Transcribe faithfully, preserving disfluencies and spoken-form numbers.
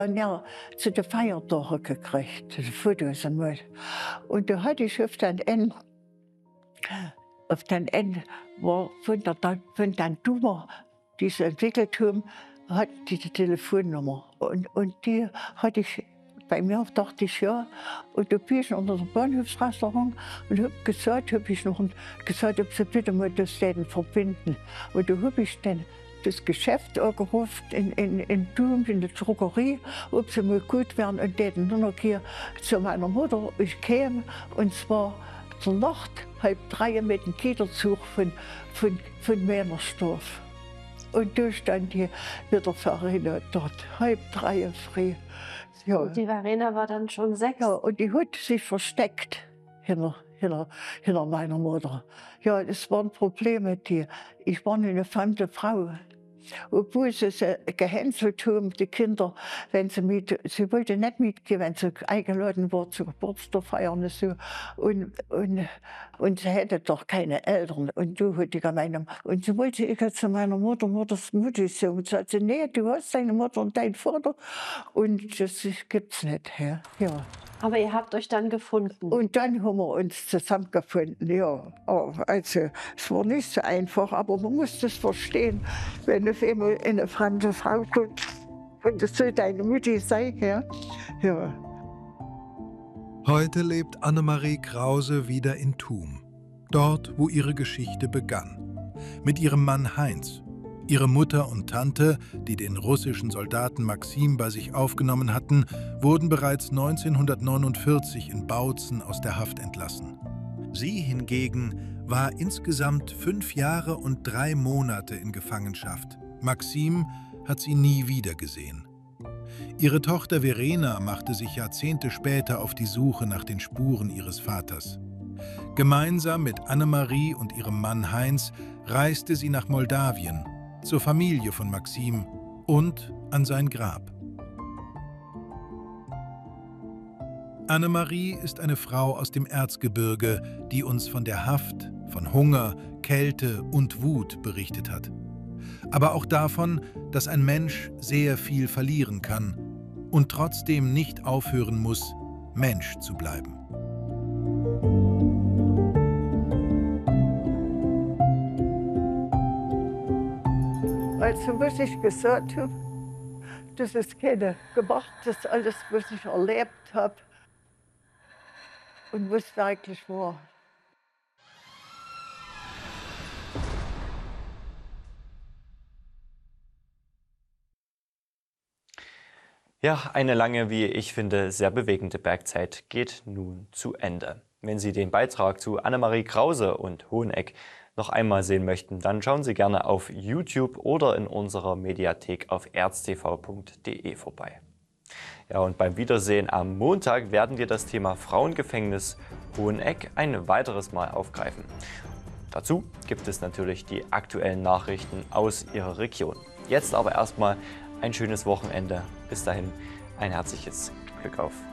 Ja, zu den Feiertagen gekriegt, die Fotos einmal. Und da hatte ich auf den Ende, auf den Ende war von der, von den Dummer, die sie entwickelt haben, hat die, die Telefonnummer. Und, und die hatte ich bei mir, dachte ich, ja. Und da bin ich unter dem Bahnhofsrestaurant und habe gesagt, habe ich noch gesagt, ob sie bitte mal das denen verbinden. Und da habe ich dann das Geschäft angerufen in, in, in Dum, in der Drogerie, ob sie mal gut wären und denen nur noch hier zu meiner Mutter. Ich käme und zwar zur Nacht, halb drei mit dem Kinderzug von, von, von Männersdorf. Und da stand die mit der Verena dort, halb drei früh. Ja. Und die Verena war dann schon sechs? Ja, und die hat sich versteckt hinter, hinter, hinter meiner Mutter. Ja, das waren Probleme, die. Ich war eine fremde Frau. Obwohl sie sie gehänselt haben, die Kinder, wenn sie mit, sie wollte nicht mitgehen, wenn sie eingeladen war zu Geburtstagsfeiern und so. Und, und, und sie hätte doch keine Eltern. Und du hatte ich meine, und sie wollte ich zu meiner Mutter, Mutters Mutter so. Und sie sagte, nee, du hast deine Mutter und deinen Vater. Und das gibt's nicht. Ja. Ja. Aber ihr habt euch dann gefunden? Und dann haben wir uns zusammengefunden, ja. Also, es war nicht so einfach, aber man muss das verstehen, wenn auf einmal eine fremde Frau kommt und das soll deine Mutti sein, ja. Ja. Heute lebt Annemarie Krause wieder in Thum, dort, wo ihre Geschichte begann. Mit ihrem Mann Heinz. Ihre Mutter und Tante, die den russischen Soldaten Maxim bei sich aufgenommen hatten, wurden bereits neunzehnhundertneunundvierzig in Bautzen aus der Haft entlassen. Sie hingegen war insgesamt fünf Jahre und drei Monate in Gefangenschaft. Maxim hat sie nie wiedergesehen. Ihre Tochter Verena machte sich Jahrzehnte später auf die Suche nach den Spuren ihres Vaters. Gemeinsam mit Annemarie und ihrem Mann Heinz reiste sie nach Moldawien, zur Familie von Maxim und an sein Grab. Annemarie ist eine Frau aus dem Erzgebirge, die uns von der Haft, von Hunger, Kälte und Wut berichtet hat. Aber auch davon, dass ein Mensch sehr viel verlieren kann und trotzdem nicht aufhören muss, Mensch zu bleiben. Also, was ich gesagt habe, das ist keine gemacht, das alles, was ich erlebt habe und was wirklich war. Ja, eine lange, wie ich finde, sehr bewegende Bergzeit geht nun zu Ende. Wenn Sie den Beitrag zu Annemarie Krause und Hoheneck noch einmal sehen möchten, dann schauen Sie gerne auf YouTube oder in unserer Mediathek auf erztv punkt de vorbei. Ja, und beim Wiedersehen am Montag werden wir das Thema Frauengefängnis Hoheneck ein weiteres Mal aufgreifen. Dazu gibt es natürlich die aktuellen Nachrichten aus Ihrer Region. Jetzt aber erstmal ein schönes Wochenende. Bis dahin ein herzliches Glück auf.